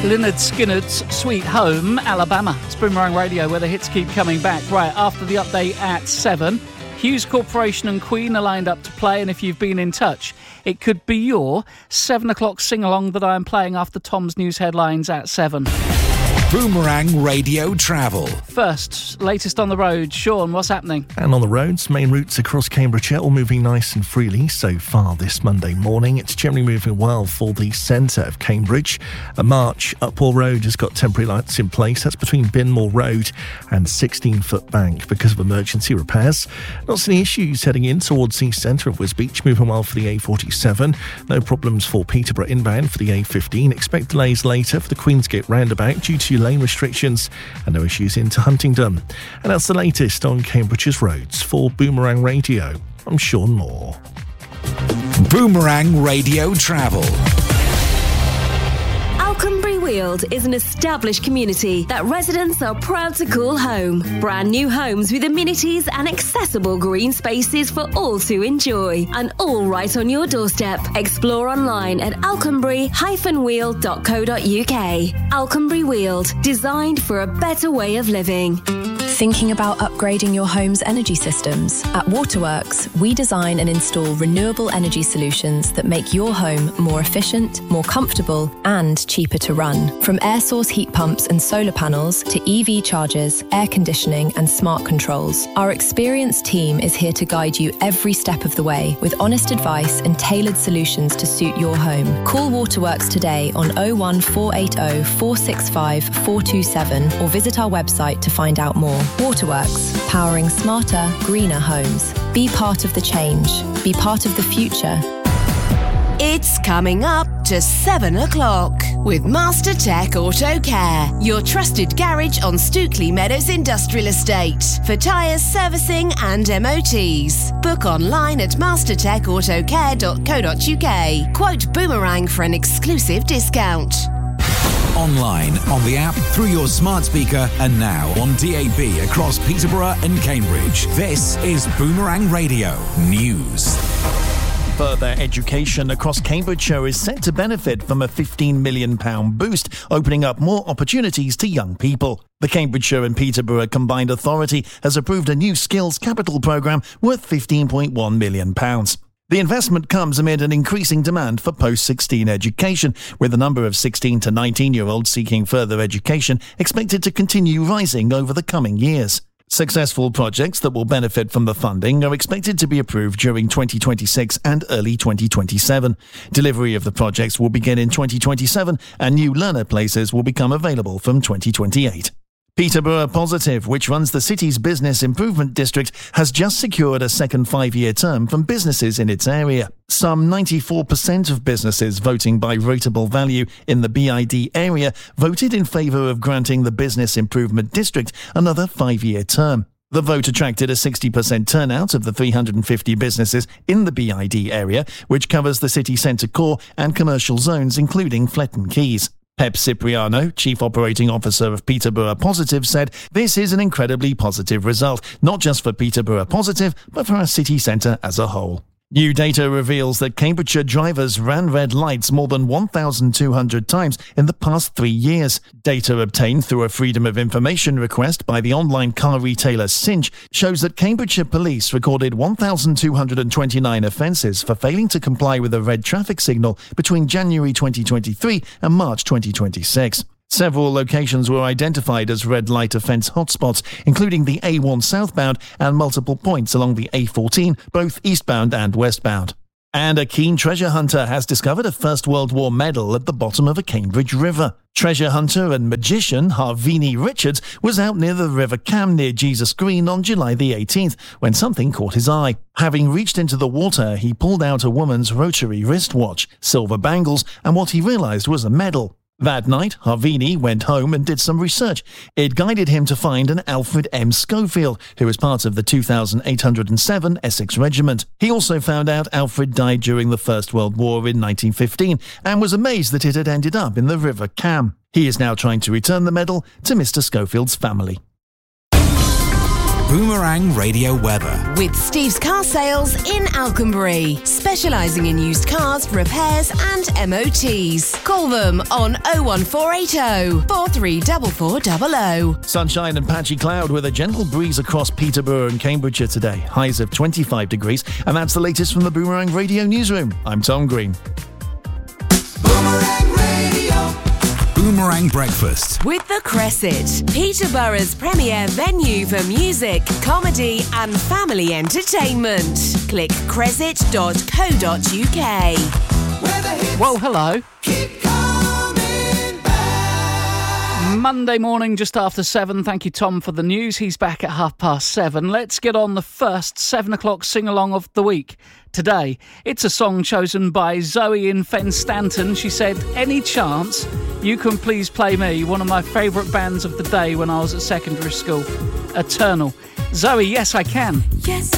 Lynyrd Skynyrd's Sweet Home, Alabama. It's Boomerang Radio, where the hits keep coming back. Right, after the update at 7, Hughes Corporation and Queen are lined up to play, and if you've been in touch, it could be your 7 o'clock sing-along that I am playing after Tom's news headlines at 7. Boomerang Radio Travel. First, latest on the road. Sean, what's happening? And on the roads, main routes across Cambridgeshire all moving nice and freely so far this Monday morning. It's generally moving well for the centre of Cambridge. A March, Upwell Road has got temporary lights in place. That's between Binmore Road and 16-foot bank because of emergency repairs. Not seeing issues heading in towards the centre of Wisbech. Moving well for the A47. No problems for Peterborough inbound for the A15. Expect delays later for the Queensgate roundabout due to lane restrictions, and no issues into Huntingdon. And that's the latest on Cambridge's roads. For Boomerang Radio, I'm Sean Moore. Boomerang Radio Travel. Alconbury Weald is an established community that residents are proud to call home. Brand new homes with amenities and accessible green spaces for all to enjoy, and all right on your doorstep. Explore online at alconbury-weald.co.uk. Alconbury Weald, designed for a better way of living. Thinking about upgrading your home's energy systems? At Waterworks, we design and install renewable energy solutions that make your home more efficient, more comfortable, and cheaper to run. From air source heat pumps and solar panels to EV chargers, air conditioning, and smart controls, our experienced team is here to guide you every step of the way with honest advice and tailored solutions to suit your home. Call Waterworks today on 01480 465 427 or visit our website to find out more. Waterworks, powering smarter, greener homes. Be part of the change. Be part of the future. It's coming up to 7 o'clock with Master Tech Auto Care, your trusted garage on Stookley Meadows Industrial Estate for tyres, servicing and MOTs. Book online at mastertechautocare.co.uk. Quote Boomerang for an exclusive discount. Online, on the app, through your smart speaker, and now on DAB across Peterborough and Cambridge. This is Boomerang Radio News. Further education across Cambridgeshire is set to benefit from a £15 million boost, opening up more opportunities to young people. The Cambridgeshire and Peterborough Combined Authority has approved a new skills capital programme worth £15.1 million. The investment comes amid an increasing demand for post-16 education, with the number of 16 to 19-year-olds seeking further education expected to continue rising over the coming years. Successful projects that will benefit from the funding are expected to be approved during 2026 and early 2027. Delivery of the projects will begin in 2027 and new learner places will become available from 2028. Peterborough Positive, which runs the city's business improvement district, has just secured a second 5-year term from businesses in its area. Some 94% of businesses voting by rateable value in the BID area voted in favour of granting the business improvement district another 5-year term. The vote attracted a 60% turnout of the 350 businesses in the BID area, which covers the city centre core and commercial zones, including Fletton Quays. Pep Cipriano, Chief Operating Officer of Peterborough Positive, said this is an incredibly positive result, not just for Peterborough Positive, but for our city centre as a whole. New data reveals that Cambridgeshire drivers ran red lights more than 1,200 times in the past 3 years. Data obtained through a Freedom of Information request by the online car retailer Cinch shows that Cambridgeshire Police recorded 1,229 offences for failing to comply with a red traffic signal between January 2023 and March 2026. Several locations were identified as red light offence hotspots, including the A1 southbound and multiple points along the A14, both eastbound and westbound. And a keen treasure hunter has discovered a First World War medal at the bottom of a Cambridge river. Treasure hunter and magician Harvini Richards was out near the River Cam near Jesus Green on July the 18th when something caught his eye. Having reached into the water, he pulled out a woman's rotary wristwatch, silver bangles, and what he realised was a medal. That night, Harvini went home and did some research. It guided him to find an Alfred M. Schofield, who was part of the 2807 Essex Regiment. He also found out Alfred died during the First World War in 1915 and was amazed that it had ended up in the River Cam. He is now trying to return the medal to Mr. Schofield's family. Boomerang Radio weather. With Steve's Car Sales in Alconbury, specialising in used cars, repairs and MOTs. Call them on 01480 434400. Sunshine and patchy cloud with a gentle breeze across Peterborough and Cambridgeshire today. Highs of 25 degrees. And that's the latest from the Boomerang Radio newsroom. I'm Tom Green. Boomerang Radio. Boomerang Breakfast. With The Cresset, Peterborough's premier venue for music, comedy and family entertainment. Click cresset.co.uk. Well, hello. Monday morning, just after 7. Thank you, Tom, for the news. He's back at 7:30. Let's get on the first 7 o'clock sing-along of the week. Today, it's a song chosen by Zoe in Fen Stanton. She said, any chance you can please play me, one of my favourite bands of the day when I was at secondary school, Eternal. Zoe, yes, I can. Yes.